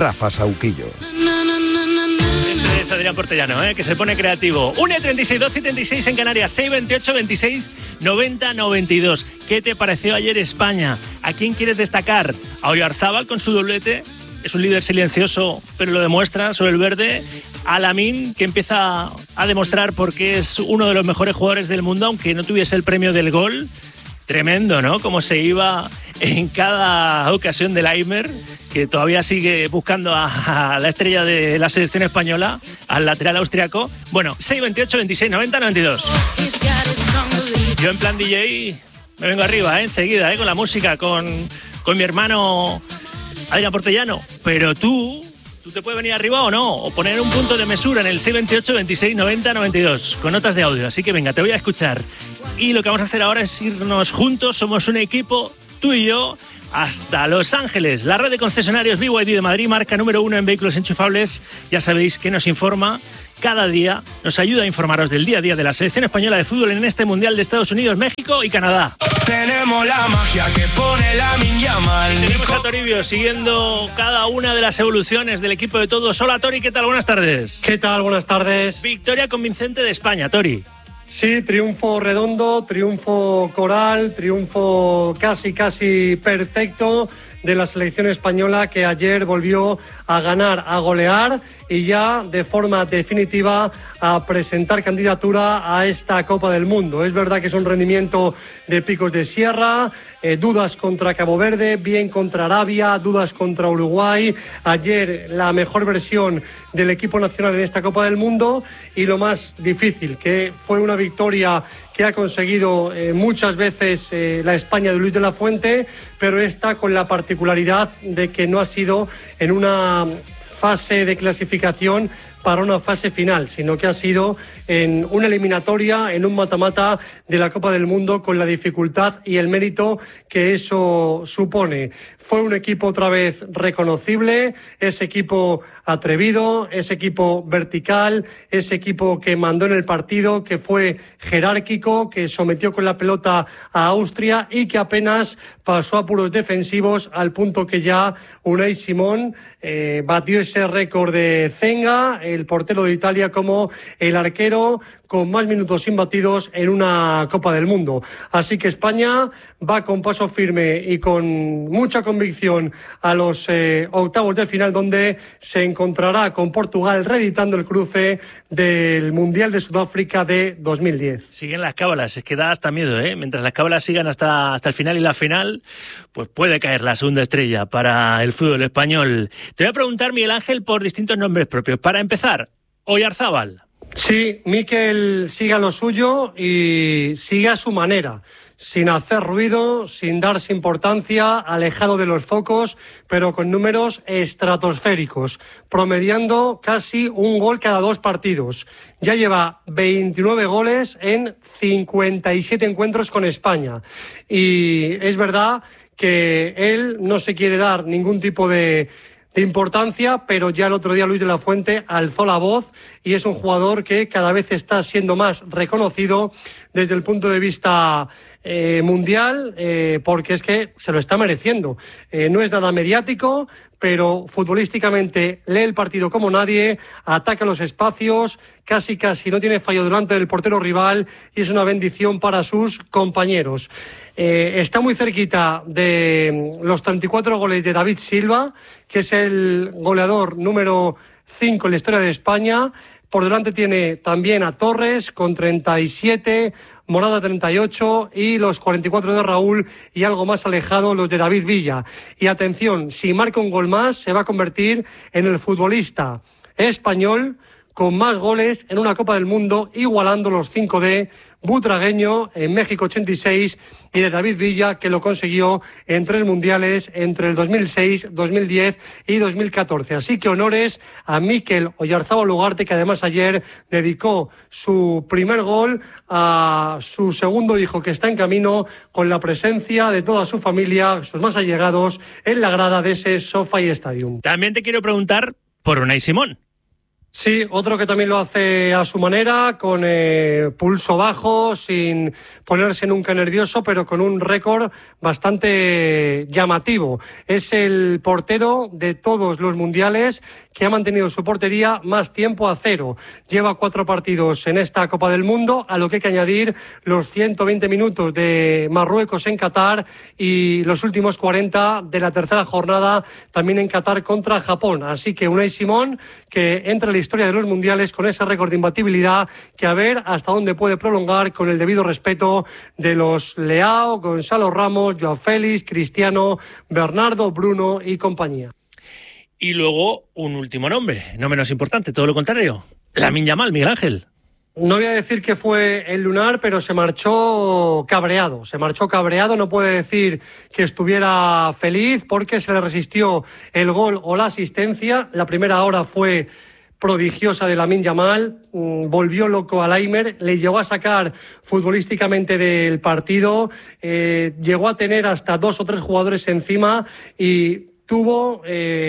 Rafa Sauquillo. Este es Adrián Portellano, que se pone creativo. 1:36, 2:76 en Canarias, 6:28, 26, 90, 92. ¿Qué te pareció ayer España? ¿A quién quieres destacar? ¿A Oyarzábal con su doblete? Es un líder silencioso, pero lo demuestra sobre el verde. A Lamine, que empieza a demostrar por qué es uno de los mejores jugadores del mundo, aunque no tuviese el premio del gol. Tremendo, ¿no? Como se iba en cada ocasión del Aimer, que todavía sigue buscando a la estrella de la selección española, al lateral austriaco. Bueno, 6:28, 26, 90, 92. Yo en plan DJ me vengo arriba, enseguida, con la música, con mi hermano Adrián Portellano. Pero tú te puedes venir arriba o no, o poner un punto de mesura en el 6:28, 26, 90, 92, con notas de audio. Así que venga, te voy a escuchar. Y lo que vamos a hacer ahora es irnos juntos, somos un equipo, tú y yo, hasta Los Ángeles. La red de concesionarios BYD de Madrid, marca número 1 en vehículos enchufables. Ya sabéis que nos informa cada día, nos ayuda a informaros del día a día de la selección española de fútbol en este Mundial de Estados Unidos, México y Canadá. Tenemos la magia que pone Lamine Yamal. Tenemos a Toribio siguiendo cada una de las evoluciones del equipo de todos. Hola Tori, ¿qué tal? Buenas tardes. ¿Qué tal? Buenas tardes. Victoria convincente de España, Tori. Sí, triunfo redondo, triunfo coral, triunfo casi perfecto de la selección española, que ayer volvió a ganar, a golear y ya de forma definitiva a presentar candidatura a esta Copa del Mundo. Es verdad que es un rendimiento de picos de sierra, dudas contra Cabo Verde, bien contra Arabia, dudas contra Uruguay. Ayer la mejor versión del equipo nacional en esta Copa del Mundo, y lo más difícil, que fue una victoria que ha conseguido muchas veces la España de Luis de la Fuente, pero esta con la particularidad de que no ha sido en una fase de clasificación para una fase final, sino que ha sido en una eliminatoria, en un mata-mata de la Copa del Mundo, con la dificultad y el mérito que eso supone. Fue un equipo otra vez reconocible, ese equipo atrevido, ese equipo vertical, ese equipo que mandó en el partido, que fue jerárquico, que sometió con la pelota a Austria y que apenas pasó a puros defensivos, al punto que ya Unai Simón batió ese récord de Zenga, el portero de Italia, como el arquero con más minutos imbatidos en una Copa del Mundo. Así que España va con paso firme y con mucha convicción a los octavos de final, donde se encontrará con Portugal reeditando el cruce del Mundial de Sudáfrica de 2010. Siguen las cábalas, es que da hasta miedo, Mientras las cábalas sigan hasta el final y la final, pues puede caer la segunda estrella para el fútbol español. Te voy a preguntar, Miguel Ángel, por distintos nombres propios. Para empezar, Oyarzábal. Sí, Mikel sigue a lo suyo y sigue a su manera, sin hacer ruido, sin darse importancia, alejado de los focos, pero con números estratosféricos, promediando casi un gol cada 2 partidos. Ya lleva 29 goles en 57 encuentros con España. Y es verdad que él no se quiere dar ningún tipo de importancia, pero ya el otro día Luis de la Fuente alzó la voz y es un jugador que cada vez está siendo más reconocido desde el punto de vista mundial, porque es que se lo está mereciendo. No es nada mediático, pero futbolísticamente lee el partido como nadie, ataca los espacios, casi no tiene fallo delante del portero rival y es una bendición para sus compañeros. Está muy cerquita de los 34 goles de David Silva, que es el goleador número 5 en la historia de España. Por delante tiene también a Torres con 37, Morata 38 y los 44 de Raúl, y algo más alejado los de David Villa. Y atención, si marca un gol más se va a convertir en el futbolista español con más goles en una Copa del Mundo, igualando los 5 de Butragueño en México 86 y de David Villa, que lo consiguió en 3 mundiales entre el 2006, 2010 y 2014. Así que honores a Mikel Oyarzábal Ugarte, que además ayer dedicó su primer gol a su segundo hijo, que está en camino, con la presencia de toda su familia, sus más allegados, en la grada de ese SoFi Stadium. También te quiero preguntar por Unai Simón. Sí, otro que también lo hace a su manera, con pulso bajo, sin ponerse nunca nervioso, pero con un récord bastante llamativo. Es el portero de todos los mundiales que ha mantenido su portería más tiempo a cero. Lleva 4 partidos en esta Copa del Mundo, a lo que hay que añadir los 120 minutos de Marruecos en Qatar y los últimos 40 de la tercera jornada también en Qatar contra Japón. Así que Unai Simón, que entra en la historia de los mundiales con ese récord de imbatibilidad, que a ver hasta dónde puede prolongar, con el debido respeto de los Leao, Gonzalo Ramos, Joao Félix, Cristiano, Bernardo, Bruno y compañía. Y luego un último nombre, no menos importante, todo lo contrario, Lamine Yamal, Miguel Ángel. No voy a decir que fue el lunar, pero se marchó cabreado. No puede decir que estuviera feliz porque se le resistió el gol o la asistencia. La primera hora fue prodigiosa de Lamine Yamal, volvió loco a Laimer, le llegó a sacar futbolísticamente del partido, llegó a tener hasta 2 o 3 jugadores encima y tuvo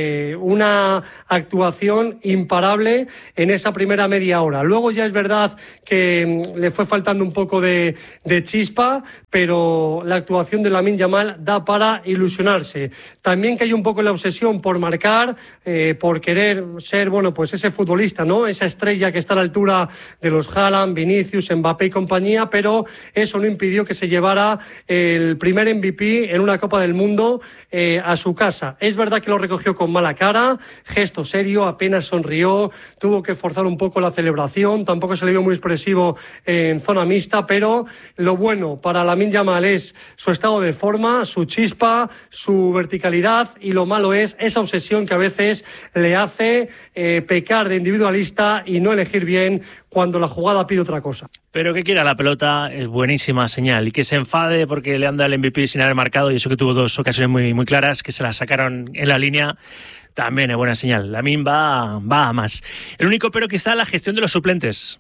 una actuación imparable en esa primera media hora. Luego ya es verdad que le fue faltando un poco de chispa, pero la actuación de Lamine Yamal da para ilusionarse. También que hay un poco la obsesión por marcar, por querer ser, bueno, pues ese futbolista, ¿no? Esa estrella que está a la altura de los Haaland, Vinicius, Mbappé y compañía, pero eso no impidió que se llevara el primer MVP en una Copa del Mundo a su casa. Es verdad que lo recogió con mala cara, gesto serio, apenas sonrió, tuvo que forzar un poco la celebración, tampoco se le vio muy expresivo en zona mixta, pero lo bueno para Lamine Yamal es su estado de forma, su chispa, su verticalidad, y lo malo es esa obsesión que a veces le hace pecar de individualista y no elegir bien cuando la jugada pide otra cosa. Pero que quiera la pelota es buenísima señal, y que se enfade porque le han dado el MVP sin haber marcado, y eso que tuvo 2 ocasiones muy claras que se las sacaron en la línea, también es buena señal. Lamine va a más. El único pero quizá la gestión de los suplentes.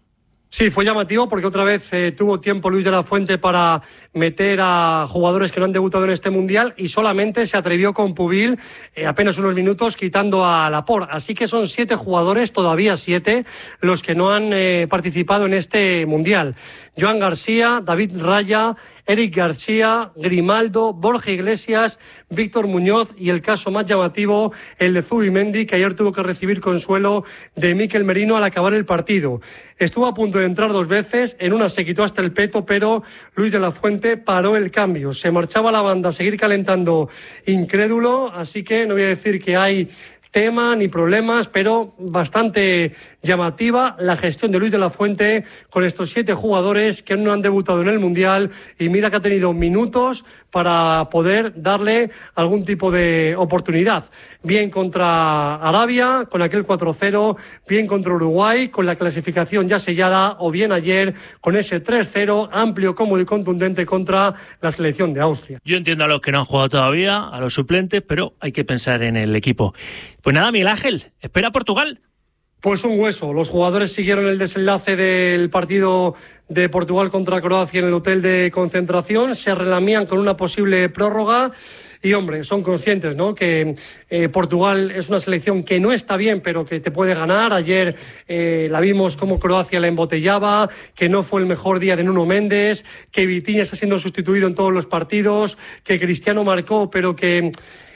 Sí, fue llamativo porque otra vez tuvo tiempo Luis de la Fuente para meter a jugadores que no han debutado en este Mundial y solamente se atrevió con Pubil apenas unos minutos quitando a Laporte. Así que son 7 jugadores, todavía 7, los que no han participado en este Mundial. Joan García, David Raya, Eric García, Grimaldo, Borja Iglesias, Víctor Muñoz y el caso más llamativo, el de Zubimendi, que ayer tuvo que recibir consuelo de Mikel Merino al acabar el partido. Estuvo a punto de entrar 2 veces, en una se quitó hasta el peto, pero Luis de la Fuente paró el cambio. Se marchaba la banda a seguir calentando incrédulo, así que no voy a decir que hay tema ni problemas, pero bastante llamativa la gestión de Luis de la Fuente con estos 7 jugadores que no han debutado en el Mundial, y mira que ha tenido minutos para poder darle algún tipo de oportunidad. Bien contra Arabia, con aquel 4-0, bien contra Uruguay, con la clasificación ya sellada, o bien ayer con ese 3-0 amplio, cómodo y contundente contra la selección de Austria. Yo entiendo a los que no han jugado todavía, a los suplentes, pero hay que pensar en el equipo. Pues nada, Miguel Ángel, espera Portugal. Pues un hueso. Los jugadores siguieron el desenlace del partido de Portugal contra Croacia en el hotel de concentración. Se relamían con una posible prórroga. Y, hombre, son conscientes, ¿no?, que Portugal es una selección que no está bien, pero que te puede ganar. Ayer la vimos como Croacia la embotellaba, que no fue el mejor día de Nuno Méndez, que Vitinha está siendo sustituido en todos los partidos, que Cristiano marcó, pero que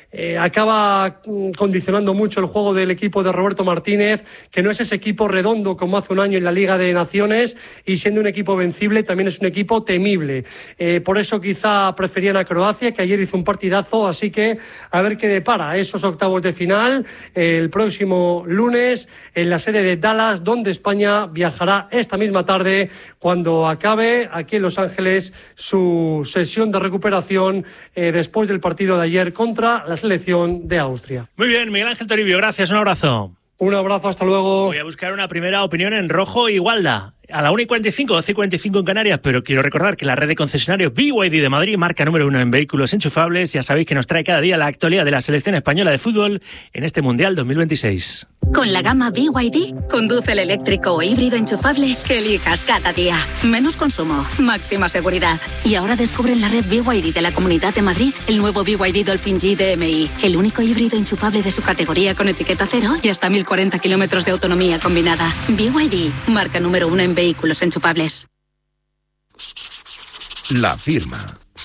acaba condicionando mucho el juego del equipo de Roberto Martínez, que no es ese equipo redondo como hace un año en la Liga de Naciones, y siendo un equipo vencible también es un equipo temible. Por eso quizá preferían a Croacia, que ayer hizo un partidazo, así que a ver qué depara esos octavos de final el próximo lunes en la sede de Dallas, donde España viajará esta misma tarde cuando acabe aquí en Los Ángeles su sesión de recuperación después del partido de ayer contra la selección de Austria. Muy bien, Miguel Ángel Toribio, gracias, un abrazo. Un abrazo, hasta luego. Voy a buscar una primera opinión en rojo y Gualda. A la 1:45, 12:45 en Canarias, pero quiero recordar que la red de concesionarios BYD de Madrid, marca número 1 en vehículos enchufables, ya sabéis que nos trae cada día la actualidad de la selección española de fútbol en este Mundial 2026. Con la gama BYD, conduce el eléctrico o híbrido enchufable que elijas cada día. Menos consumo, máxima seguridad. Y ahora descubre en la red BYD de la Comunidad de Madrid el nuevo BYD Dolphin G DMI, el único híbrido enchufable de su categoría con etiqueta cero y hasta 1040 kilómetros de autonomía combinada. BYD, marca número 1 en vehículos enchufables. La firma.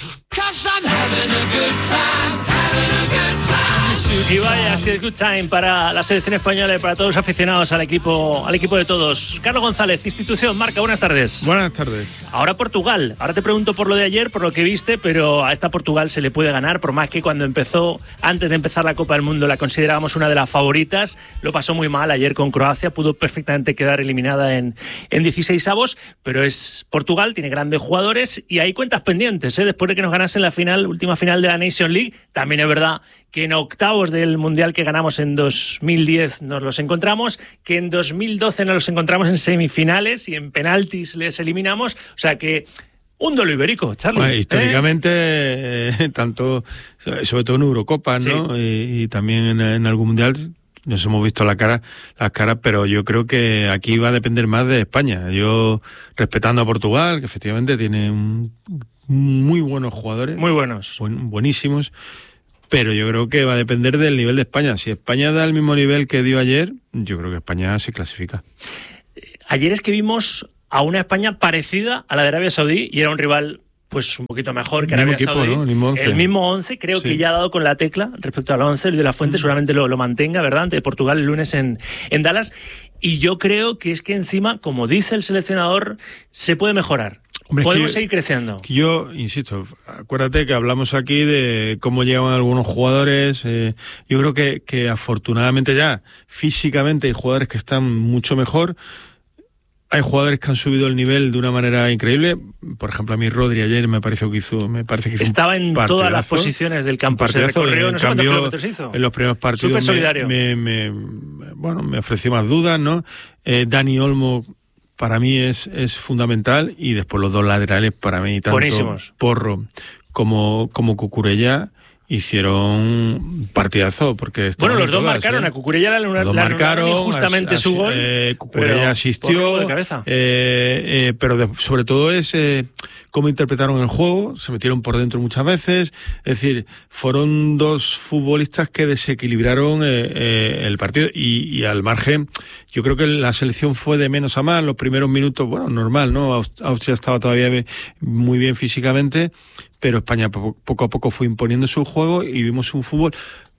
Y vaya, si es good time para la selección española y para todos los aficionados al equipo de todos. Carlos González, Institución Marca, buenas tardes. Buenas tardes. Ahora Portugal. Ahora te pregunto por lo de ayer, por lo que viste, pero a esta Portugal se le puede ganar, por más que cuando empezó, antes de empezar la Copa del Mundo, la considerábamos una de las favoritas. Lo pasó muy mal ayer con Croacia, pudo perfectamente quedar eliminada en 16avos, pero es Portugal, tiene grandes jugadores y hay cuentas pendientes, después de que nos ganasen la última final de la Nation League. También es verdad que en octavos del Mundial que ganamos en 2010 nos los encontramos, que en 2012 nos los encontramos en semifinales y en penaltis les eliminamos, o sea que un duelo ibérico, Charlie. Bueno, históricamente, tanto, sobre todo en Eurocopa, ¿no? Sí. Y también en algún Mundial nos hemos visto las caras, pero yo creo que aquí va a depender más de España. Yo, respetando a Portugal, que efectivamente tiene muy buenos jugadores. Muy buenos. Buenísimos. Pero yo creo que va a depender del nivel de España. Si España da el mismo nivel que dio ayer, yo creo que España se clasifica. Ayer es que vimos a una España parecida a la de Arabia Saudí y era un rival pues un poquito mejor que Arabia Saudí. ¿No? El mismo 11, creo que ya ha dado con la tecla respecto al 11, el de la Fuente seguramente lo mantenga, ¿verdad? Ante Portugal el lunes en Dallas. Y yo creo que es que encima, como dice el seleccionador, se puede mejorar. Hombre, podemos seguir creciendo. Yo insisto, acuérdate que hablamos aquí de cómo llegan algunos jugadores. Yo creo que afortunadamente ya físicamente hay jugadores que están mucho mejor. Hay jugadores que han subido el nivel de una manera increíble. Por ejemplo, a mí Rodri ayer me parece que hizo estaba en todas las posiciones del campo. Se recorrió, no sé cuántos kilómetros hizo. En los primeros partidos súper solidario. me ofreció más dudas, ¿no? Dani Olmo para mí es fundamental, y después los dos laterales para mí, tanto buenísimos. Porro como Cucurella, hicieron partidazo, porque bueno, los dos marcaron, a Cucurella le marcaron justamente su gol. Cucurella asistió, pero sobre todo es cómo interpretaron el juego, se metieron por dentro muchas veces, es decir, fueron dos futbolistas que desequilibraron el partido, y al margen, yo creo que la selección fue de menos a más, los primeros minutos, bueno, normal, ¿no? Austria estaba todavía muy bien físicamente, pero España poco a poco fue imponiendo su juego y vimos un fútbol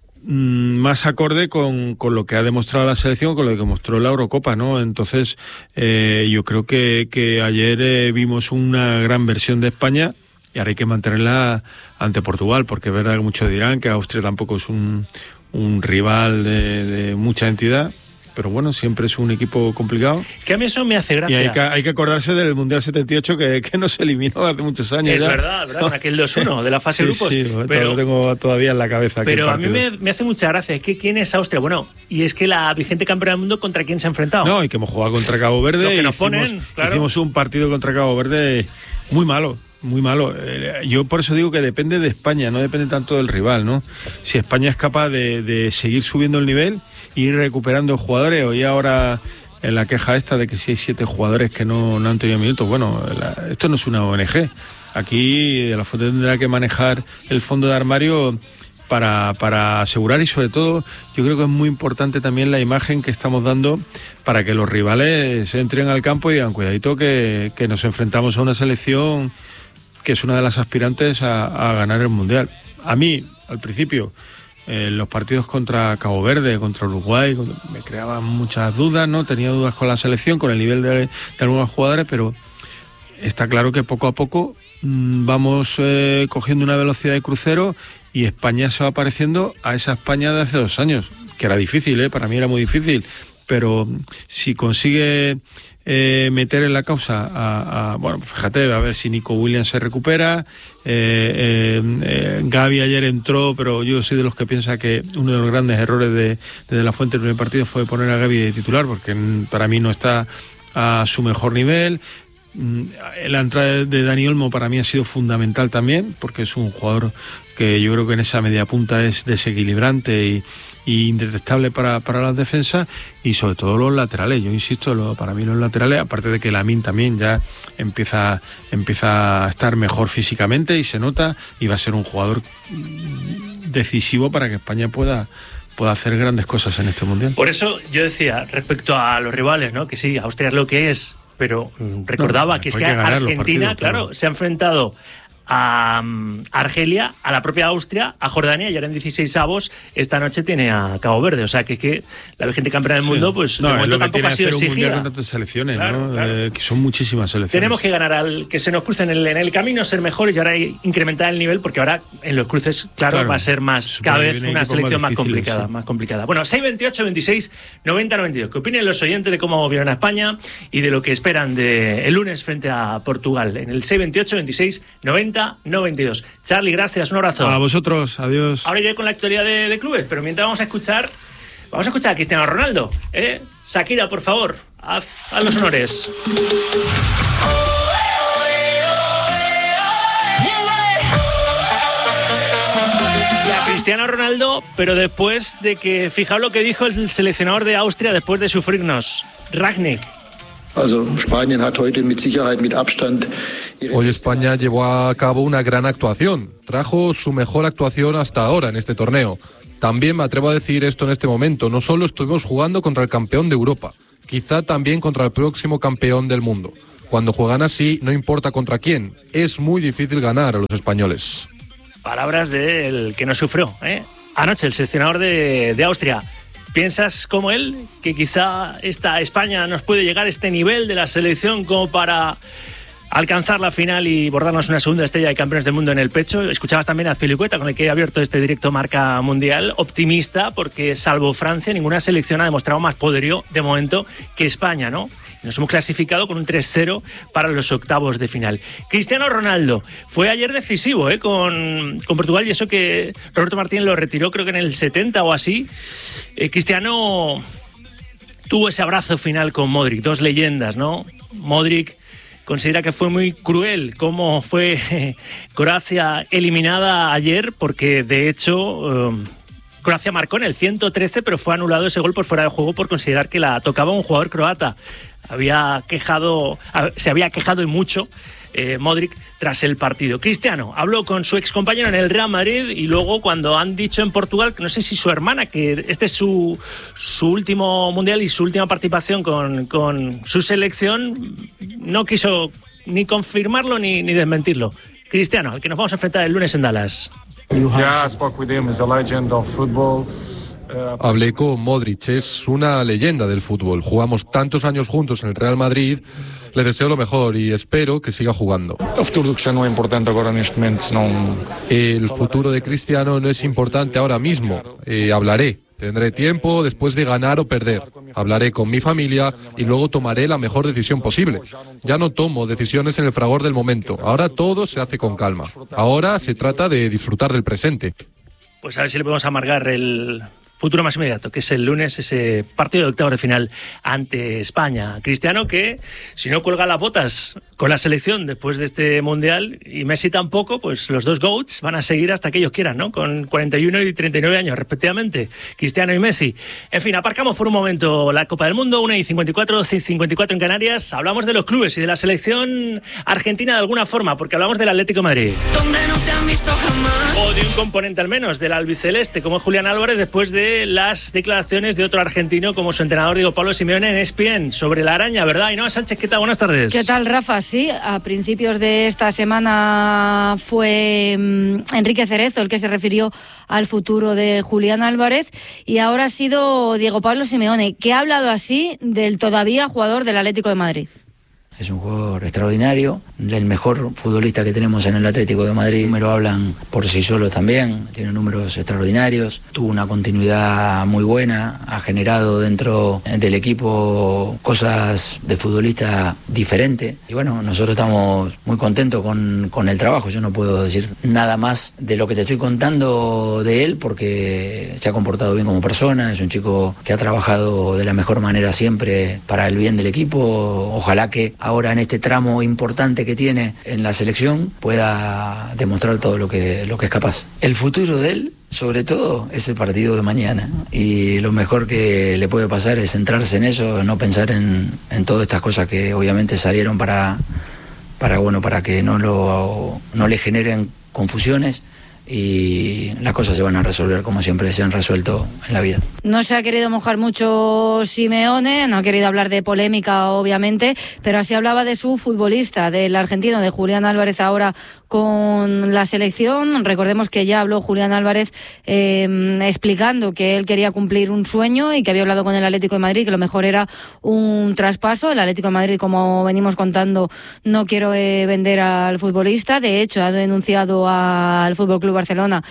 más acorde con lo que ha demostrado la selección, con lo que mostró la Eurocopa, ¿no? Entonces, yo creo que ayer vimos una gran versión de España, y ahora hay que mantenerla ante Portugal, porque es verdad que muchos dirán que Austria tampoco es un rival de mucha entidad. Pero bueno, siempre es un equipo complicado. Que a mí eso me hace gracia. Y hay que acordarse del Mundial 78 que nos eliminó hace muchos años. Es verdad, con aquel 2-1 de la fase de grupos. Sí, pero lo tengo todavía en la cabeza. Pero a mí me hace mucha gracia. Es que ¿quién es Austria? Bueno, y es que la vigente campeona del mundo, ¿contra quién se ha enfrentado? No, y que hemos jugado contra Cabo Verde. Lo que nos ponen, claro. Hicimos un partido contra Cabo Verde muy malo. Muy malo. Yo por eso digo que depende de España, no depende tanto del rival, ¿no? Si España es capaz de seguir subiendo el nivel, ir recuperando jugadores, hoy ahora en la queja esta de que si hay 7 jugadores que no han tenido minutos, bueno, esto no es una ONG. Aquí de la Fuente tendrá que manejar el fondo de armario para asegurar, y sobre todo yo creo que es muy importante también la imagen que estamos dando para que los rivales entren al campo y digan, cuidadito que nos enfrentamos a una selección que es una de las aspirantes a ganar el Mundial. A mí, al principio, los partidos contra Cabo Verde, contra Uruguay, me creaban muchas dudas, ¿no? Tenía dudas con la selección, con el nivel de algunos jugadores, pero está claro que poco a poco vamos cogiendo una velocidad de crucero, y España se va pareciendo a esa España de hace 2 años, que era difícil, para mí era muy difícil, pero si consigue meter en la causa bueno, fíjate, a ver si Nico Williams se recupera. Gavi ayer entró, pero yo soy de los que piensa que uno de los grandes errores de la Fuente en el primer partido fue poner a Gavi de titular, porque para mí no está a su mejor nivel. La entrada de Dani Olmo para mí ha sido fundamental también, porque es un jugador que yo creo que en esa media punta es desequilibrante y indetectable para las defensas, y sobre todo los laterales. Yo insisto, para mí los laterales, aparte de que Lamine también ya empieza a estar mejor físicamente y se nota, y va a ser un jugador decisivo para que España pueda hacer grandes cosas en este Mundial. Por eso yo decía, respecto a los rivales, ¿no? Que sí, Austria es lo que es, pero recordaba que es que Argentina, claro, se ha enfrentado a Argelia, a la propia Austria, a Jordania, y ahora en 16avos esta noche tiene a Cabo Verde. O sea que la vigente campeona del mundo, pues de momento tampoco ha sido exigida. Un tantas selecciones, claro, ¿no? Claro. Que son muchísimas selecciones. Tenemos que ganar al que se nos cruce en el camino, ser mejores, y ahora incrementar el nivel, porque ahora en los cruces, claro, va a ser cada vez una selección más complicada, sí. Más complicada. Bueno, 628 26 90 92. ¿Qué opinen los oyentes de cómo vieron a España y de lo que esperan de el lunes frente a Portugal? En el 628 26 90 92. Charly, gracias, un abrazo. A vosotros, adiós. Ahora iré con la actualidad de clubes, pero mientras vamos a escuchar a Cristiano Ronaldo. Shakira, por favor, haz los honores. Y a Cristiano Ronaldo, pero después de que, fijaos lo que dijo el seleccionador de Austria después de sufrirnos, Rangnick. Hoy España llevó a cabo una gran actuación. Trajo su mejor actuación hasta ahora en este torneo. También me atrevo a decir esto en este momento. No solo estuvimos jugando contra el campeón de Europa, quizá también contra el próximo campeón del mundo. Cuando juegan así, no importa contra quién, es muy difícil ganar a los españoles. Palabras del que no sufrió, anoche, el seleccionador de Austria. ¿Piensas como él que quizá esta España nos puede llegar a este nivel de la selección como para alcanzar la final y bordarnos una segunda estrella de campeones del mundo en el pecho? Escuchabas también a Azpilicueta, con el que he abierto este directo Marca Mundial, optimista, porque salvo Francia, ninguna selección ha demostrado más poderío de momento que España, ¿no? Nos hemos clasificado con un 3-0 para los octavos de final. Cristiano Ronaldo fue ayer decisivo con Portugal, y eso que Roberto Martínez lo retiró creo que en el 70 o así. Cristiano tuvo ese abrazo final con Modric, dos leyendas, ¿no? Modric considera que fue muy cruel cómo fue Croacia eliminada ayer, porque de hecho Croacia marcó en el 113, pero fue anulado ese gol por fuera de juego por considerar que la tocaba un jugador croata. Se había quejado y mucho Modric tras el partido. Cristiano habló con su excompañero en el Real Madrid, y luego cuando han dicho en Portugal, no sé si su hermana, que este es su último mundial y su última participación con su selección, no quiso ni confirmarlo ni desmentirlo. Cristiano, al que nos vamos a enfrentar el lunes en Dallas. Hablé con Modric, es una leyenda del fútbol. Jugamos tantos años juntos en el Real Madrid. Le deseo lo mejor y espero que siga jugando. El futuro de Cristiano no es importante ahora mismo. Hablaré. Tendré tiempo después de ganar o perder. Hablaré con mi familia y luego tomaré la mejor decisión posible. Ya no tomo decisiones en el fragor del momento. Ahora todo se hace con calma. Ahora se trata de disfrutar del presente. Pues a ver si le podemos amargar el futuro más inmediato, que es el lunes, ese partido de octavos de final ante España. Cristiano, que si no cuelga las botas con la selección después de este Mundial, y Messi tampoco, pues los dos GOATs van a seguir hasta que ellos quieran, ¿no? Con 41 y 39 años, respectivamente, Cristiano y Messi. En fin, aparcamos por un momento la Copa del Mundo, 1:54, 6:54 en Canarias. Hablamos de los clubes y de la selección argentina de alguna forma, porque hablamos del Atlético de Madrid. ¿Dónde no te han visto jamás? O de un componente al menos del albiceleste, como Julián Álvarez, después de las declaraciones de otro argentino como su entrenador Diego Pablo Simeone en ESPN sobre la araña, ¿verdad? Ainhoa Sánchez, ¿qué tal? Buenas tardes. ¿Qué tal, Rafa? Sí, a principios de esta semana fue Enrique Cerezo el que se refirió al futuro de Julián Álvarez, y ahora ha sido Diego Pablo Simeone, que ha hablado así del todavía jugador del Atlético de Madrid. Es un jugador extraordinario, el mejor futbolista que tenemos en el Atlético de Madrid. Me lo hablan por sí solo también, tiene números extraordinarios, tuvo una continuidad muy buena, ha generado dentro del equipo cosas de futbolista diferente. Y bueno, nosotros estamos muy contentos con el trabajo. Yo no puedo decir nada más de lo que te estoy contando de él, porque se ha comportado bien como persona, es un chico que ha trabajado de la mejor manera siempre para el bien del equipo. Ojalá que ahora en este tramo importante que tiene en la selección pueda demostrar todo lo que es capaz. El futuro de él, sobre todo, es el partido de mañana, y lo mejor que le puede pasar es centrarse en eso, no pensar en todas estas cosas que obviamente salieron para que no le generen confusiones, y las cosas se van a resolver como siempre se han resuelto en la vida. No se ha querido mojar mucho Simeone, no ha querido hablar de polémica, obviamente, pero así hablaba de su futbolista, del argentino, de Julián Álvarez, ahora con la selección. Recordemos que ya habló Julián Álvarez explicando que él quería cumplir un sueño y que había hablado con el Atlético de Madrid, que lo mejor era un traspaso. El Atlético de Madrid, como venimos contando, no quiere vender al futbolista. De hecho, ha denunciado al FC Barcelona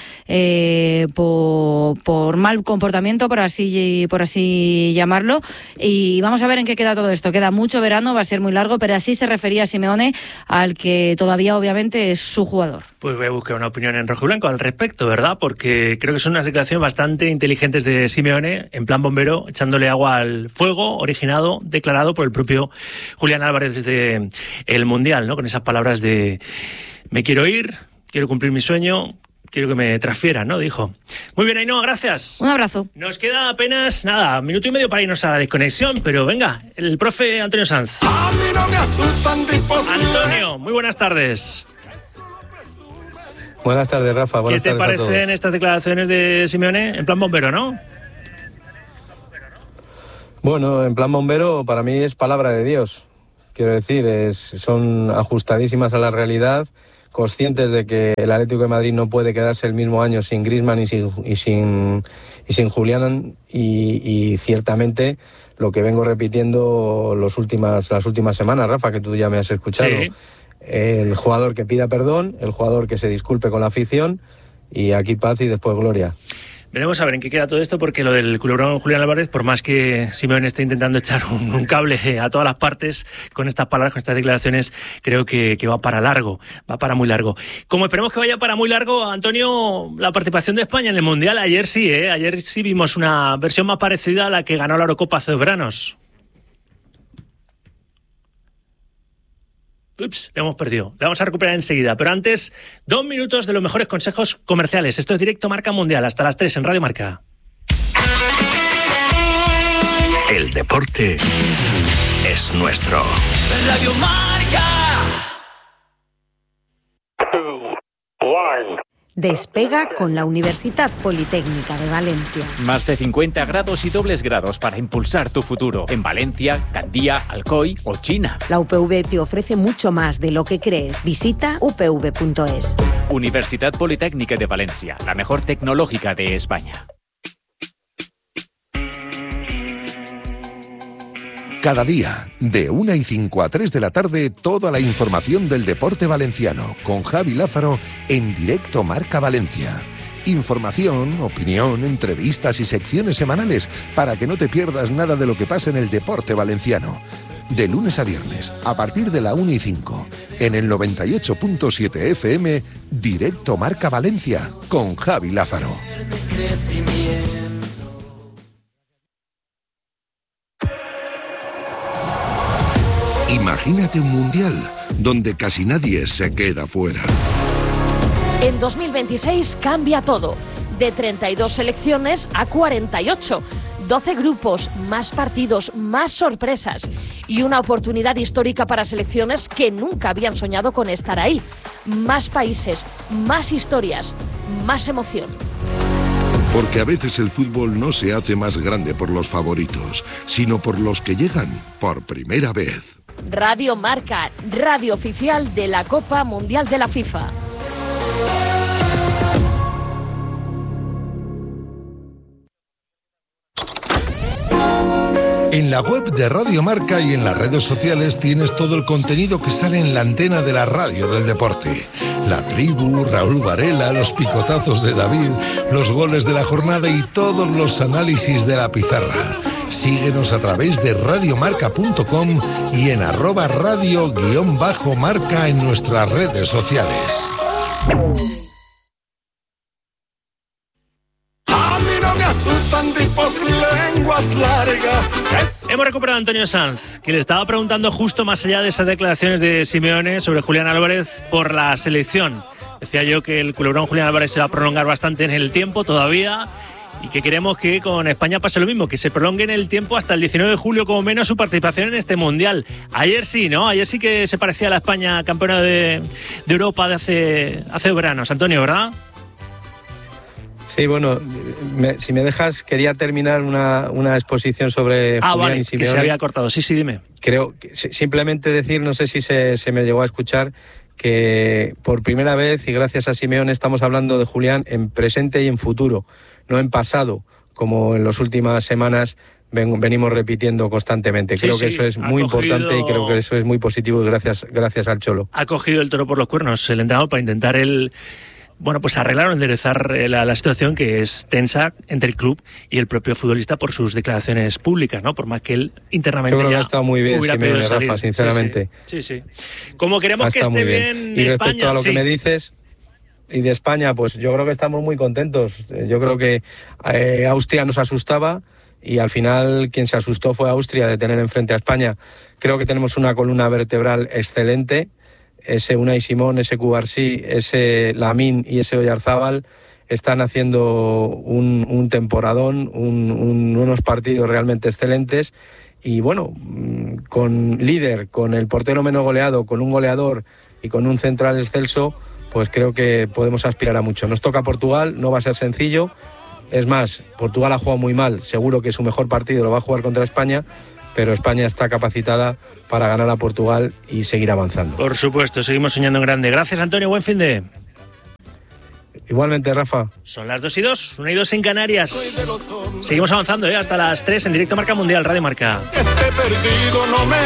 por mal comportamiento, por así llamarlo. Y vamos a ver en qué queda todo esto. Queda mucho verano, va a ser muy largo, pero así se refería Simeone, al que todavía obviamente es su jugador. Pues voy a buscar una opinión en rojo y blanco al respecto, ¿verdad? Porque creo que son unas declaraciones bastante inteligentes de Simeone, en plan bombero, echándole agua al fuego, declarado por el propio Julián Álvarez desde el Mundial, ¿no? Con esas palabras de me quiero ir, quiero cumplir mi sueño, quiero que me transfieran, ¿no? Dijo. Muy bien, Ainhoa, gracias. Un abrazo. Nos queda apenas, minuto y medio para irnos a la desconexión, pero venga, el profe Antonio Sanz. Antonio, muy buenas tardes. Buenas tardes, Rafa. Buenas tardes. ¿Qué te parecen estas declaraciones de Simeone en plan bombero, no? Bueno, en plan bombero para mí es palabra de Dios. Quiero decir, son ajustadísimas a la realidad, conscientes de que el Atlético de Madrid no puede quedarse el mismo año sin Griezmann y sin Julián, y ciertamente lo que vengo repitiendo las últimas semanas, Rafa, que tú ya me has escuchado. Sí. El jugador que pida perdón, el jugador que se disculpe con la afición, y aquí paz y después gloria. Veremos a ver en qué queda todo esto, porque lo del culebrón Julián Álvarez, por más que Simeone esté intentando echar un cable a todas las partes con estas palabras, con estas declaraciones, creo que va para largo, va para muy largo. Como esperemos que vaya para muy largo, Antonio, la participación de España en el Mundial, ayer sí vimos una versión más parecida a la que ganó la Eurocopa hace 2 veranos. Ups, le hemos perdido. Le vamos a recuperar enseguida. Pero antes, 2 minutos de los mejores consejos comerciales. Esto es Directo Marca Mundial, hasta las 3 en Radio Marca. El deporte es nuestro. Radio Marca. 2, 1. Despega con la Universitat Politécnica de Valencia. Más de 50 grados y dobles grados para impulsar tu futuro en Valencia, Gandía, Alcoy o China. La UPV te ofrece mucho más de lo que crees. Visita upv.es. Universidad Politécnica de Valencia, la mejor tecnológica de España. Cada día, de 1:05 a 3 de la tarde, toda la información del deporte valenciano, con Javi Lázaro en Directo Marca Valencia. Información, opinión, entrevistas y secciones semanales para que no te pierdas nada de lo que pasa en el deporte valenciano. De lunes a viernes, a partir de la 1:05, en el 98.7 FM, Directo Marca Valencia, con Javi Lázaro. Imagínate un mundial donde casi nadie se queda fuera. En 2026 cambia todo. De 32 selecciones a 48. 12 grupos, más partidos, más sorpresas. Y una oportunidad histórica para selecciones que nunca habían soñado con estar ahí. Más países, más historias, más emoción. Porque a veces el fútbol no se hace más grande por los favoritos, sino por los que llegan por primera vez. Radio Marca, radio oficial de la Copa Mundial de la FIFA. En la web de Radio Marca y en las redes sociales tienes todo el contenido que sale en la antena de la radio del deporte. La tribu, Raúl Varela, los picotazos de David, los goles de la jornada y todos los análisis de la pizarra. Síguenos a través de radiomarca.com y en @radio_marca en nuestras redes sociales. A mí no me asustan tipos lenguas largas. Hemos recuperado a Antonio Sanz, que le estaba preguntando justo más allá de esas declaraciones de Simeone sobre Julián Álvarez por la selección. Decía yo que el culebrón Julián Álvarez se va a prolongar bastante en el tiempo todavía y que queremos que con España pase lo mismo, que se prolongue en el tiempo hasta el 19 de julio como menos su participación en este Mundial. Ayer sí, ¿no? Ayer sí que se parecía a la España campeona de Europa de hace veranos. Antonio, ¿verdad? Sí, bueno, si me dejas, quería terminar una exposición sobre Julián y Simeone. Que se había cortado. Sí, dime. Creo que simplemente decir, no sé si se me llegó a escuchar, que por primera vez y gracias a Simeone estamos hablando de Julián en presente y en futuro, no en pasado, como en las últimas semanas venimos repitiendo constantemente. Creo que eso es muy importante y creo que eso es muy positivo gracias al Cholo. Ha cogido el toro por los cuernos el entrenador para intentar pues arreglar o enderezar la situación que es tensa entre el club y el propio futbolista por sus declaraciones públicas, ¿no? Por más que él internamente yo creo ya que ha estado muy bien Simeone, Rafa, sinceramente. Sí. Como queremos que esté bien y España... respecto a lo que me dices y de España, pues yo creo que estamos muy contentos. Yo creo que Austria nos asustaba y al final quien se asustó fue Austria de tener enfrente a España. Creo que tenemos una columna vertebral excelente. Ese Unai Simón, ese Cubarsí, ese Lamine y ese Oyarzábal están haciendo un temporadón, unos partidos realmente excelentes y bueno, con líder, con el portero menos goleado, con un goleador y con un central excelso, pues creo que podemos aspirar a mucho. Nos toca Portugal, no va a ser sencillo, es más, Portugal ha jugado muy mal, seguro que su mejor partido lo va a jugar contra España, pero España está capacitada para ganar a Portugal y seguir avanzando. Por supuesto, seguimos soñando en grande. Gracias, Antonio, buen fin de... Igualmente, Rafa. Son las 2:02, 1:02 en Canarias. Seguimos avanzando hasta las 3 en directo Marca Mundial, Radio Marca. Este perdido no me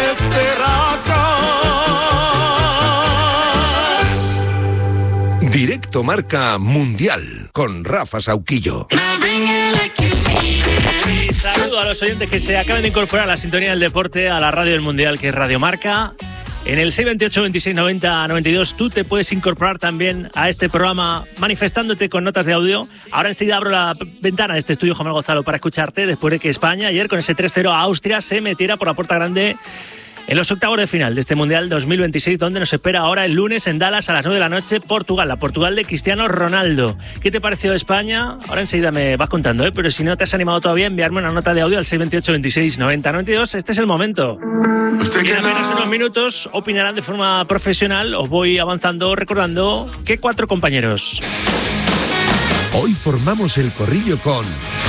será. Directo Marca Mundial con Rafa Sauquillo. Y saludo a los oyentes que se acaban de incorporar a la sintonía del deporte, a la radio del Mundial, que es Radio Marca. En el 628 26 90 92 tú te puedes incorporar también a este programa manifestándote con notas de audio. Ahora enseguida abro la ventana de este estudio, Juan Gonzalo, para escucharte después de que España ayer con ese 3-0 a Austria se metiera por la puerta grande en los octavos de final de este Mundial 2026, donde nos espera ahora el lunes en Dallas a las 9 de la noche Portugal, la Portugal de Cristiano Ronaldo. ¿Qué te pareció España? Ahora enseguida me vas contando, pero si no te has animado todavía, enviarme una nota de audio al 628 26 90 92. Este es el momento. Y en apenas unos minutos opinarán de forma profesional. Os voy avanzando recordando que 4 compañeros. Hoy formamos el corrillo con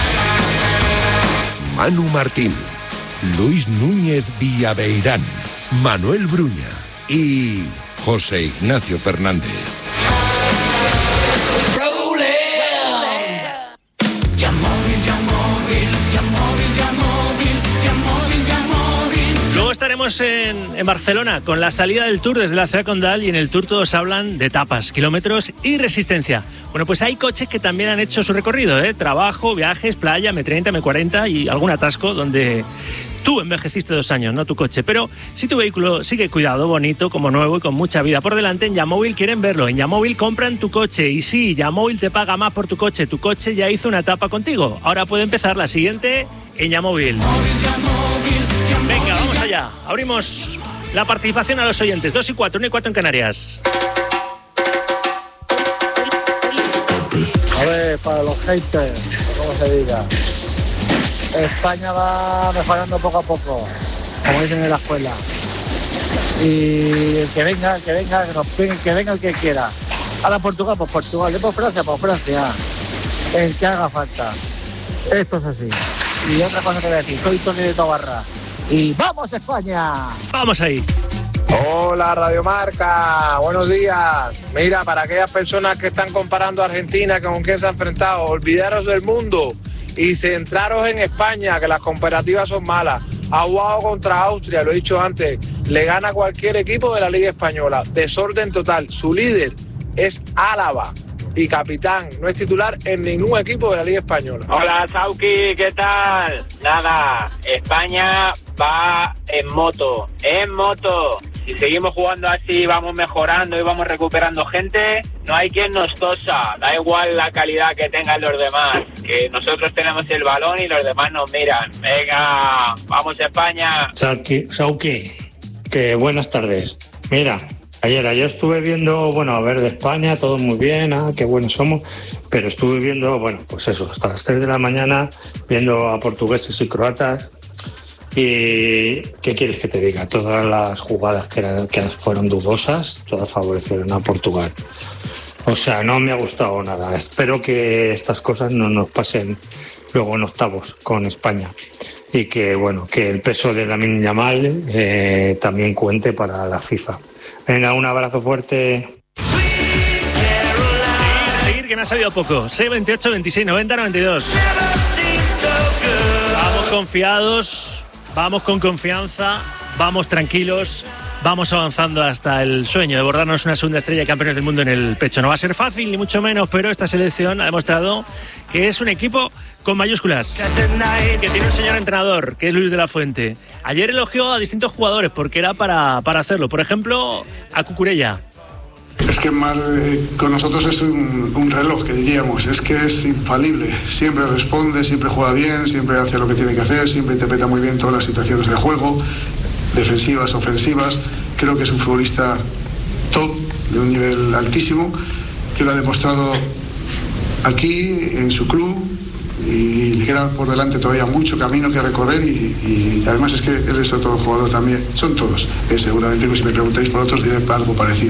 Manu Martín, Luis Núñez Villaveirán, Manuel Bruña y José Ignacio Fernández. Luego estaremos en Barcelona con la salida del Tour desde la ciudad condal y en el Tour todos hablan de etapas, kilómetros y resistencia. Bueno, pues hay coches que también han hecho su recorrido, trabajo, viajes, playa, M30, M40 y algún atasco donde tú envejeciste 2 años, no tu coche. Pero si tu vehículo sigue cuidado, bonito, como nuevo y con mucha vida por delante, en Yamóvil quieren verlo. En Yamóvil compran tu coche y sí, Yamóvil te paga más por tu coche. Tu coche ya hizo una etapa contigo. Ahora puede empezar la siguiente en Yamóvil. Venga, vamos allá. Abrimos la participación a los oyentes. 2 y 4, 1 y 4 en Canarias. A ver, para los haters, como se diga, España va mejorando poco a poco, como dicen en la escuela. Y que venga, que venga el que quiera. Ahora Portugal, pues Portugal. Y por Francia, pues Francia. El que haga falta. Esto es así. Y otra cosa que voy a decir, soy Tony de Tobarra. Y ¡vamos España! ¡Vamos ahí! Hola Radio Marca, buenos días. Mira, para aquellas personas que están comparando a Argentina con quién se ha enfrentado, olvidaros del mundo y centraros en España, que las comparativas son malas. Ha jugado contra Austria, lo he dicho antes, le gana cualquier equipo de la Liga Española. Desorden total. Su líder es Álava y capitán, no es titular en ningún equipo de la Liga Española. Hola Sauki, ¿qué tal? Nada, España va en moto, Si seguimos jugando así, vamos mejorando y vamos recuperando gente, no hay quien nos tosa. Da igual la calidad que tengan los demás, que nosotros tenemos el balón y los demás nos miran. Venga, vamos España. Sauki, que buenas tardes. Mira, ayer estuve viendo, a ver, de España, todo muy bien, qué buenos somos, pero estuve viendo, pues eso, hasta las 3 de la mañana, viendo a portugueses y croatas. ¿Y qué quieres que te diga? Todas las jugadas que fueron dudosas, todas favorecieron a Portugal. O sea, no me ha gustado nada. Espero que estas cosas no nos pasen luego en octavos con España. Y que, que el peso de Lamine Yamal también cuente para la FIFA. Venga, un abrazo fuerte. Seguir que no ha sabido poco. 628, 26, 90, 92. Vamos confiados. Vamos con confianza, vamos tranquilos, vamos avanzando hasta el sueño de bordarnos una segunda estrella de campeones del mundo en el pecho. No va a ser fácil, ni mucho menos, pero esta selección ha demostrado que es un equipo con mayúsculas, que tiene un señor entrenador, que es Luis de la Fuente. Ayer elogió a distintos jugadores porque era para hacerlo. Por ejemplo, a Cucurella. Es que con nosotros es un reloj, que diríamos, es que es infalible, siempre responde, siempre juega bien, siempre hace lo que tiene que hacer, siempre interpreta muy bien todas las situaciones de juego, defensivas, ofensivas. Creo que es un futbolista top, de un nivel altísimo, que lo ha demostrado aquí, en su club, y le queda por delante todavía mucho camino que recorrer y además es que él es otro jugador también, son todos. Seguramente si me preguntáis por otros diré algo parecido.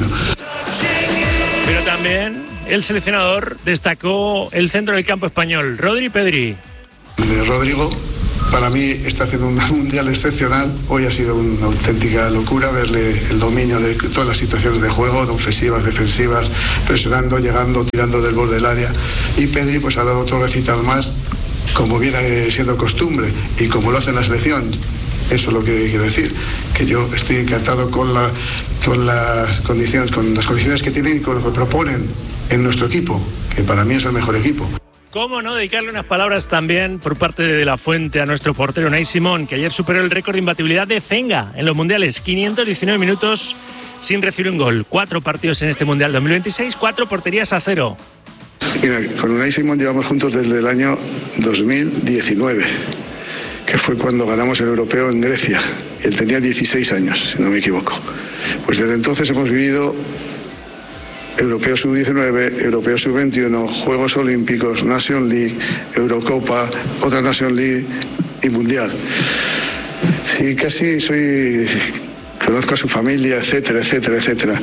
Pero también el seleccionador destacó el centro del campo español, Rodri Pedri. Rodrigo, para mí está haciendo un mundial excepcional. Hoy ha sido una auténtica locura verle el dominio de todas las situaciones de juego, de ofensivas, defensivas, presionando, llegando, tirando del borde del área. Y Pedri pues ha dado otro recital más, como viene siendo costumbre y como lo hace en la selección. Eso es lo que quiero decir, que yo estoy encantado con las condiciones que tienen y con lo que proponen en nuestro equipo, que para mí es el mejor equipo. ¿Cómo no dedicarle unas palabras también por parte de la Fuente a nuestro portero Unai Simón, que ayer superó el récord de imbatibilidad de Zenga en los mundiales? 519 minutos sin recibir un gol. 4 partidos en este mundial 2026, 4 porterías a 0. Mira, con Unai Simón llevamos juntos desde el año 2019. Que fue cuando ganamos el europeo en Grecia. Él tenía 16 años, si no me equivoco. Pues desde entonces hemos vivido Europeo Sub-19, Europeo Sub-21, Juegos Olímpicos, Nation League, Eurocopa, otra Nation League y Mundial. Sí, casi conozco a su familia, etcétera, etcétera, etcétera.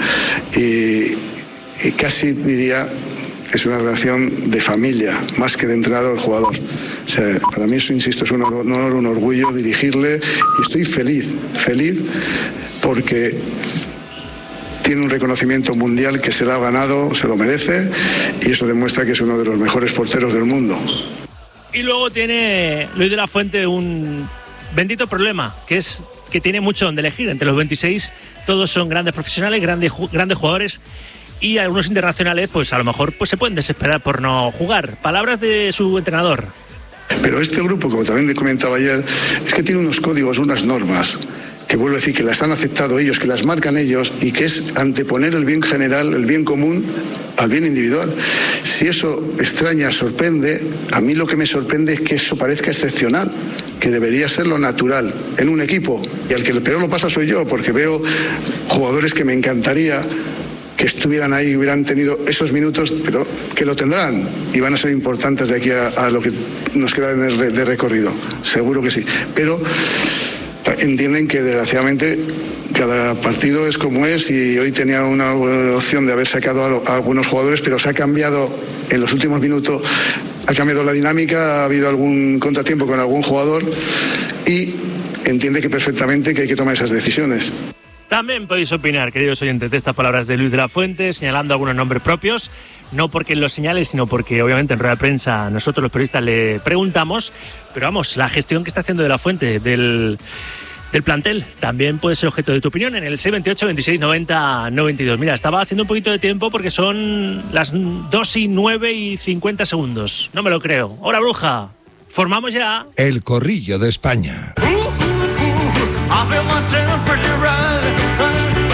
Y casi diría, es una relación de familia, más que de entrenador-jugador. O sea, para mí eso, insisto, es un honor, un orgullo dirigirle y estoy feliz porque tiene un reconocimiento mundial que se lo ha ganado, se lo merece y eso demuestra que es uno de los mejores porteros del mundo. Y luego tiene Luis de la Fuente un bendito problema, que es que tiene mucho donde elegir. Entre los 26 todos son grandes profesionales, grandes jugadores. Y algunos internacionales, pues a lo mejor se pueden desesperar por no jugar. Palabras de su entrenador. Pero este grupo, como también comentaba ayer, es que tiene unos códigos, unas normas, que vuelvo a decir que las han aceptado ellos, que las marcan ellos, y que es anteponer el bien general, el bien común, al bien individual. Si eso extraña, sorprende, a mí lo que me sorprende es que eso parezca excepcional, que debería ser lo natural en un equipo. Y al que el peor lo pasa soy yo, porque veo jugadores que me encantaría que estuvieran ahí, hubieran tenido esos minutos, pero que lo tendrán y van a ser importantes de aquí a lo que nos queda de recorrido, seguro que sí. Pero entienden que desgraciadamente cada partido es como es y hoy tenía una opción de haber sacado a algunos jugadores, pero se ha cambiado en los últimos minutos, ha cambiado la dinámica, ha habido algún contratiempo con algún jugador y entiende que perfectamente que hay que tomar esas decisiones. También podéis opinar, queridos oyentes, de estas palabras de Luis de la Fuente, señalando algunos nombres propios, no porque él los señale, sino porque obviamente en rueda de prensa nosotros los periodistas le preguntamos, pero vamos, la gestión que está haciendo de la Fuente del plantel también puede ser objeto de tu opinión en el 628 26 90 92. Mira, estaba haciendo un poquito de tiempo porque son las 2:09:50. No me lo creo. ¡Hora bruja! Formamos ya el Corrillo de España.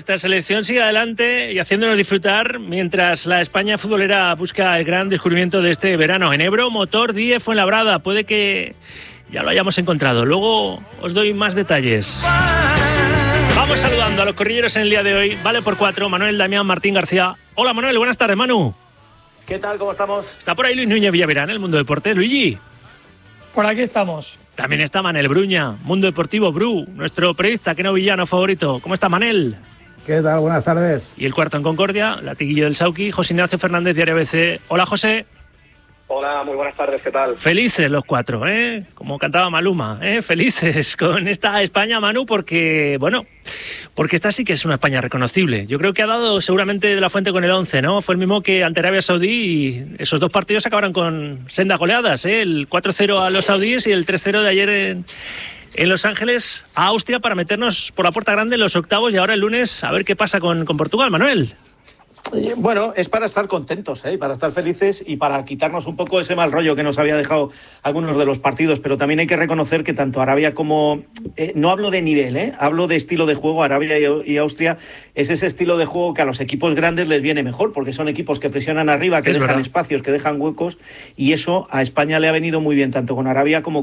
nuestra selección sigue adelante y haciéndonos disfrutar mientras la España futbolera busca el gran descubrimiento de este verano. En Ebro, Motor 10 Fuenlabrada. Puede que ya lo hayamos encontrado. Luego os doy más detalles. Vamos saludando a los corrilleros en el día de hoy. Vale por 4, Manuel Damián Martín García. Hola Manuel, buenas tardes, Manu. ¿Qué tal? ¿Cómo estamos? Está por ahí Luis Núñez Villaverán, el Mundo Deportes. Luigi. Por aquí estamos. También está Manel Bruña, Mundo Deportivo Bru, nuestro periodista, que no villano favorito. ¿Cómo está Manel? ¿Qué tal? Buenas tardes. Y el cuarto en Concordia, latiguillo del Sauqui, José Ignacio Fernández, Diario ABC. Hola José. Hola, muy buenas tardes, ¿qué tal? Felices los 4, ¿eh? Como cantaba Maluma, ¿eh? Felices con esta España, Manu, porque, bueno, porque esta sí que es una España reconocible. Yo creo que ha dado seguramente de la fuente con el 11, ¿no? Fue el mismo que ante Arabia Saudí y esos dos partidos acabaron con sendas goleadas, ¿eh? El 4-0 a los saudíes y el 3-0 de ayer en Los Ángeles a Austria para meternos por la puerta grande en los octavos y ahora el lunes a ver qué pasa con Portugal, Manuel. Bueno, es para estar contentos, para estar felices y para quitarnos un poco ese mal rollo que nos había dejado algunos de los partidos, pero también hay que reconocer que tanto Arabia como... no hablo de nivel, hablo de estilo de juego. Arabia y Austria es ese estilo de juego que a los equipos grandes les viene mejor, porque son equipos que presionan arriba, que dejan espacios, que dejan huecos, y eso a España le ha venido muy bien, tanto con Arabia como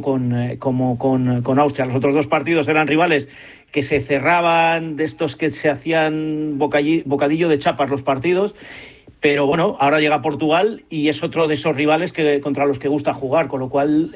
con Austria. Los otros dos partidos eran rivales que se cerraban, de estos que se hacían bocadillo de chapas los partidos, pero bueno, ahora llega Portugal y es otro de esos rivales contra los que gusta jugar, con lo cual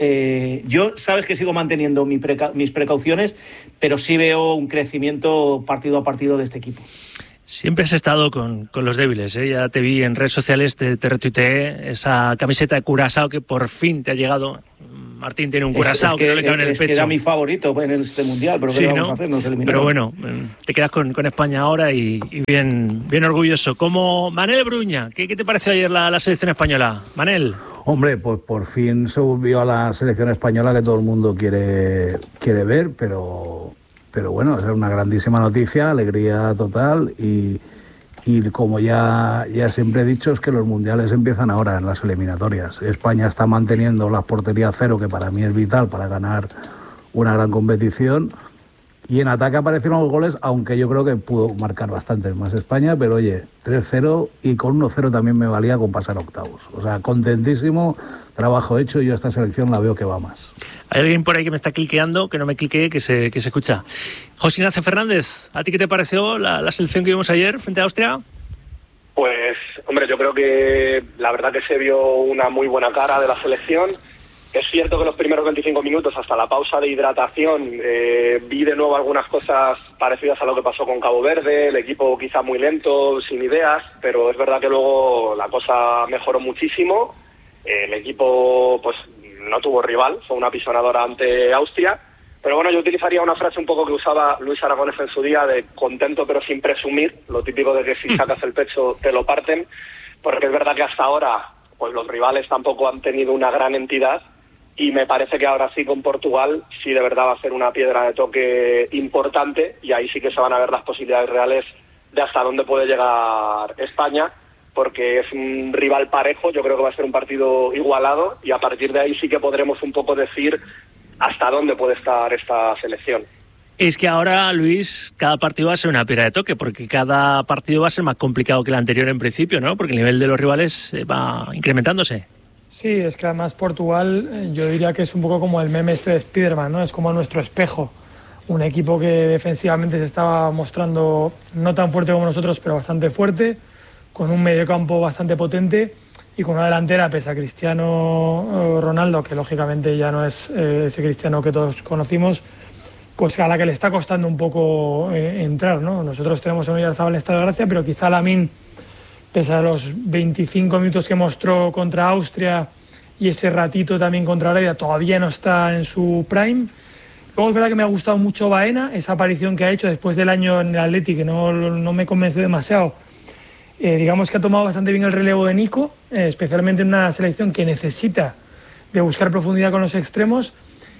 yo sabes que sigo manteniendo mis precauciones, pero sí veo un crecimiento partido a partido de este equipo. Siempre has estado con los débiles, ¿eh? Ya te vi en redes sociales, te retuiteé esa camiseta de Curazao que por fin te ha llegado. Martín tiene un Curazao que no le cabe en el pecho. Que era mi favorito en este mundial, pero ¿qué vamos a hacer? Nos eliminaron. Pero bueno, te quedas con España ahora y bien orgulloso. Como Manel Bruña, ¿qué te pareció ayer la selección española? Manel. Hombre, pues por fin se volvió a la selección española que todo el mundo quiere ver, pero bueno, es una grandísima noticia, alegría total y como ya siempre he dicho, es que los mundiales empiezan ahora en las eliminatorias. España está manteniendo la portería cero, que para mí es vital para ganar una gran competición, y en ataque aparecieron los goles, aunque yo creo que pudo marcar bastantes más España, pero oye, 3-0 y con 1-0 también me valía con pasar octavos. O sea, contentísimo, trabajo hecho, y yo a esta selección la veo que va más. Hay alguien por ahí que me está cliqueando, que no me cliquee, que se escucha. José Ignacio Fernández, ¿a ti qué te pareció la selección que vimos ayer frente a Austria? Pues, hombre, yo creo que la verdad que se vio una muy buena cara de la selección. Es cierto que los primeros 25 minutos, hasta la pausa de hidratación, vi de nuevo algunas cosas parecidas a lo que pasó con Cabo Verde, el equipo quizá muy lento, sin ideas, pero es verdad que luego la cosa mejoró muchísimo. El equipo pues no tuvo rival, fue una pisonadora ante Austria, pero bueno, yo utilizaría una frase un poco que usaba Luis Aragonés en su día, de contento pero sin presumir, lo típico de que si sacas el pecho te lo parten, porque es verdad que hasta ahora pues los rivales tampoco han tenido una gran entidad, y me parece que ahora sí con Portugal sí de verdad va a ser una piedra de toque importante, y ahí sí que se van a ver las posibilidades reales de hasta dónde puede llegar España, porque es un rival parejo. Yo creo que va a ser un partido igualado, y a partir de ahí sí que podremos un poco decir hasta dónde puede estar esta selección. Es que ahora, Luis, cada partido va a ser una piedra de toque, porque cada partido va a ser más complicado que el anterior en principio, ¿no? Porque el nivel de los rivales va incrementándose. Sí, es que además Portugal, yo diría que es un poco como el meme este de Spiderman, ¿no? Es como nuestro espejo. Un equipo que defensivamente se estaba mostrando no tan fuerte como nosotros, pero bastante fuerte, con un mediocampo bastante potente y con una delantera, pese a Cristiano Ronaldo, que lógicamente ya no es ese Cristiano que todos conocimos, pues a la que le está costando un poco entrar, ¿no? Nosotros tenemos a Oyarzabal en esta gracia, pero quizá Lamine, pese a los 25 minutos que mostró contra Austria y ese ratito también contra Arabia, todavía no está en su prime. Luego es verdad que me ha gustado mucho Baena, esa aparición que ha hecho después del año en el Atleti, que no me convenció demasiado. Digamos que ha tomado bastante bien el relevo de Nico, especialmente en una selección que necesita de buscar profundidad con los extremos.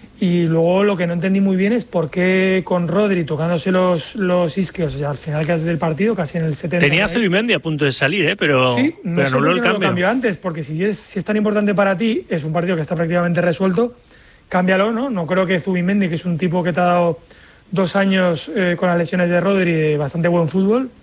Y luego lo que no entendí muy bien es por qué con Rodri tocándose los isquios, o sea, al final del partido, casi en el 70. Tenía a Zubimendi a punto de salir, pero sí, no sé por qué no lo cambió antes, porque si es tan importante para ti, es un partido que está prácticamente resuelto, cámbialo, ¿no? No creo que Zubimendi, que es un tipo que te ha dado 2 años con las lesiones de Rodri, de bastante buen fútbol,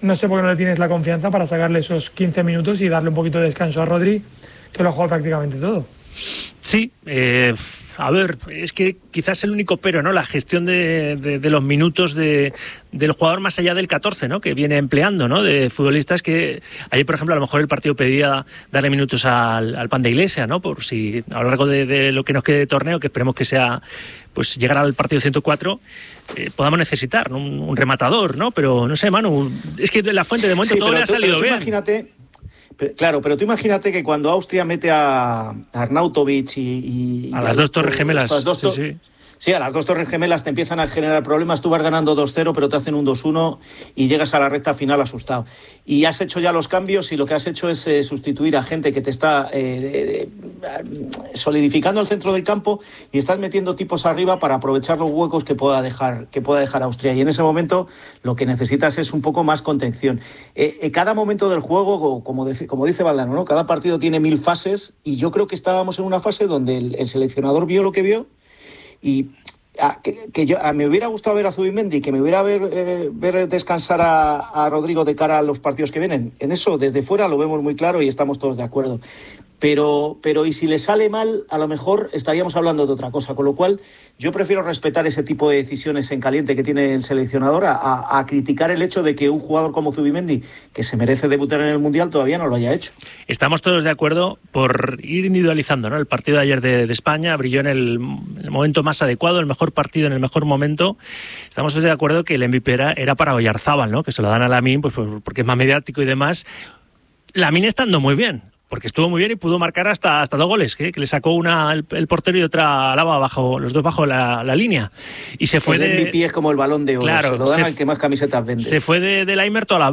no sé por qué no le tienes la confianza para sacarle esos 15 minutos y darle un poquito de descanso a Rodri, que lo ha jugado prácticamente todo. Sí, a ver, es que quizás el único pero, ¿no? La gestión de los minutos del jugador más allá del 14, ¿no? Que viene empleando, ¿no? De futbolistas que ayer, por ejemplo, a lo mejor el partido pedía darle minutos al Pan de Iglesia, ¿no? Por si a lo largo de lo que nos quede de torneo, que esperemos que sea, pues llegar al partido 104, podamos necesitar, ¿no? un rematador, ¿no? Pero no sé, Manu, es que de la fuente de momento todo le ha salido bien. Imagínate. Claro, pero tú imagínate que cuando Austria mete a Arnautovic y a las dos torres gemelas. Sí, a las dos torres gemelas te empiezan a generar problemas. Tú vas ganando 2-0, pero te hacen un 2-1 y llegas a la recta final asustado. Y has hecho ya los cambios y lo que has hecho es sustituir a gente que te está solidificando el centro del campo y estás metiendo tipos arriba para aprovechar los huecos que pueda dejar Austria. Y en ese momento lo que necesitas es un poco más contención. Cada momento del juego, como dice Valdano, ¿no? Cada partido tiene 1000 fases y yo creo que estábamos en una fase donde el seleccionador vio lo que vio. Y me hubiera gustado ver a Zubimendi, que me hubiera ver descansar a Rodrigo de cara a los partidos que vienen. En eso, desde fuera, lo vemos muy claro y estamos todos de acuerdo. Pero y si le sale mal, a lo mejor estaríamos hablando de otra cosa. Con lo cual, yo prefiero respetar ese tipo de decisiones en caliente que tiene el seleccionador a criticar el hecho de que un jugador como Zubimendi, que se merece debutar en el Mundial, todavía no lo haya hecho. Estamos todos de acuerdo por ir individualizando, ¿no? El partido de ayer de España brilló en el momento más adecuado, el mejor partido en el mejor momento. Estamos todos de acuerdo que el MVP era para Oyarzábal, ¿no? Que se lo dan a Lamine, pues porque es más mediático y demás. Lamine estando muy bien, porque estuvo muy bien y pudo marcar hasta 2 goles, que le sacó una el portero y otra Alaba los dos bajo la línea. Y se fue el MVP es como el Balón de Oro, claro, se lo dan al que más camisetas vende. Se fue de Laimer toda la